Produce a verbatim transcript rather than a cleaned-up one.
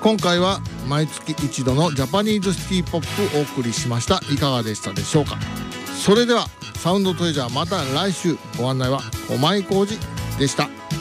今回は毎月一度のジャパニーズシティポップをお送りしました。いかがでしたでしょうか。それではサウンドトレジャーまた来週。ご案内は駒井浩二でした。